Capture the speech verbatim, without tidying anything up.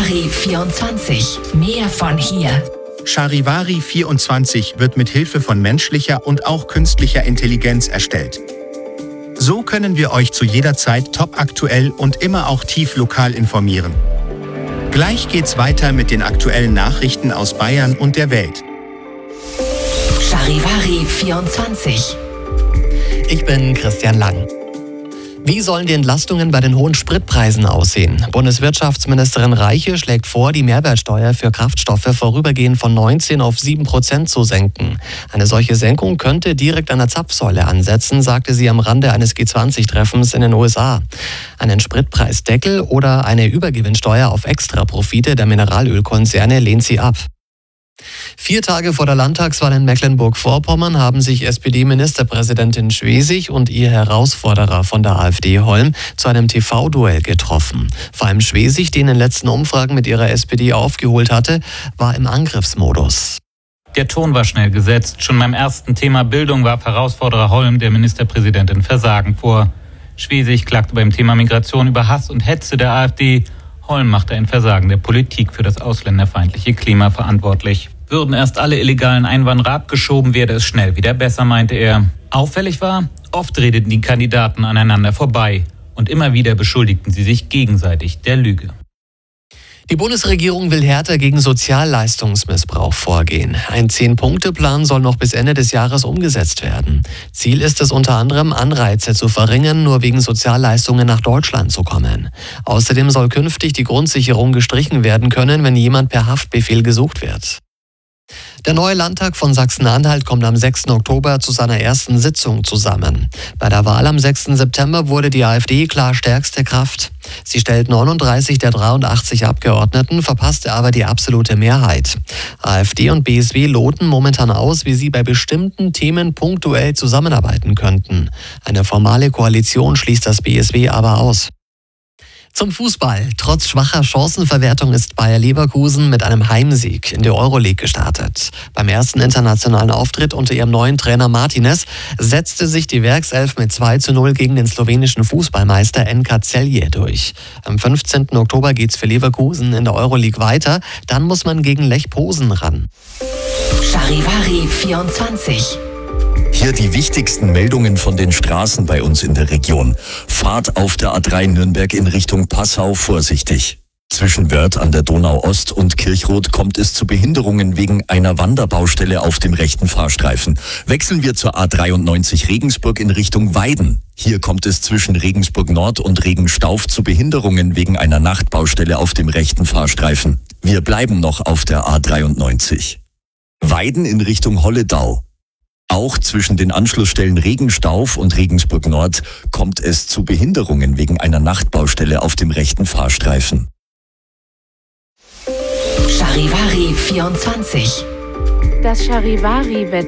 Charivari vierundzwanzig. Mehr von hier. Charivari vierundzwanzig wird mit Hilfe von menschlicher und auch künstlicher Intelligenz erstellt. So können wir euch zu jeder Zeit topaktuell und immer auch tief lokal informieren. Gleich geht's weiter mit den aktuellen Nachrichten aus Bayern und der Welt. Charivari vierundzwanzig. Ich bin Christian Lang. Wie sollen die Entlastungen bei den hohen Spritpreisen aussehen? Bundeswirtschaftsministerin Reiche schlägt vor, die Mehrwertsteuer für Kraftstoffe vorübergehend von neunzehn auf sieben Prozent zu senken. Eine solche Senkung könnte direkt an der Zapfsäule ansetzen, sagte sie am Rande eines G zwanzig Treffens in den U S A. Einen Spritpreisdeckel oder eine Übergewinnsteuer auf Extraprofite der Mineralölkonzerne lehnt sie ab. Vier Tage vor der Landtagswahl in Mecklenburg-Vorpommern haben sich S P D-Ministerpräsidentin Schwesig und ihr Herausforderer von der AfD Holm zu einem T V-Duell getroffen. Vor allem Schwesig, die in den letzten Umfragen mit ihrer S P D aufgeholt hatte, war im Angriffsmodus. Der Ton war schnell gesetzt. Schon beim ersten Thema Bildung warf Herausforderer Holm der Ministerpräsidentin Versagen vor. Schwesig klagte beim Thema Migration über Hass und Hetze der AfD. Holm machte ein Versagen der Politik für das ausländerfeindliche Klima verantwortlich. Würden erst alle illegalen Einwanderer abgeschoben, werde es schnell wieder besser, meinte er. Auffällig war, oft redeten die Kandidaten aneinander vorbei und immer wieder beschuldigten sie sich gegenseitig der Lüge. Die Bundesregierung will härter gegen Sozialleistungsmissbrauch vorgehen. Ein Zehn-Punkte-Plan soll noch bis Ende des Jahres umgesetzt werden. Ziel ist es unter anderem, Anreize zu verringern, nur wegen Sozialleistungen nach Deutschland zu kommen. Außerdem soll künftig die Grundsicherung gestrichen werden können, wenn jemand per Haftbefehl gesucht wird. Der neue Landtag von Sachsen-Anhalt kommt am sechsten Oktober zu seiner ersten Sitzung zusammen. Bei der Wahl am sechsten September wurde die AfD klar stärkste Kraft. Sie stellt neununddreißig der dreiundachtzig Abgeordneten, verpasste aber die absolute Mehrheit. AfD und B S W loten momentan aus, wie sie bei bestimmten Themen punktuell zusammenarbeiten könnten. Eine formale Koalition schließt das B S W aber aus. Zum Fußball. Trotz schwacher Chancenverwertung ist Bayer Leverkusen mit einem Heimsieg in die Euroleague gestartet. Beim ersten internationalen Auftritt unter ihrem neuen Trainer Martinez setzte sich die Werkself mit zwei zu null gegen den slowenischen Fußballmeister N K Celje durch. Am fünfzehnten Oktober geht's für Leverkusen in der Euroleague weiter. Dann muss man gegen Lech Posen ran. Charivari vierundzwanzig. Hier die wichtigsten Meldungen von den Straßen bei uns in der Region. Fahrt auf der A drei Nürnberg in Richtung Passau vorsichtig. Zwischen Wörth an der Donau-Ost und Kirchroth kommt es zu Behinderungen wegen einer Wanderbaustelle auf dem rechten Fahrstreifen. Wechseln wir zur A dreiundneunzig Regensburg in Richtung Weiden. Hier kommt es zwischen Regensburg Nord und Regenstauf zu Behinderungen wegen einer Nachtbaustelle auf dem rechten Fahrstreifen. Wir bleiben noch auf der A dreiundneunzig. Weiden in Richtung Holledau. Auch zwischen den Anschlussstellen Regenstauf und Regensburg Nord kommt es zu Behinderungen wegen einer Nachtbaustelle auf dem rechten Fahrstreifen. Charivari vierundzwanzig. Das Charivari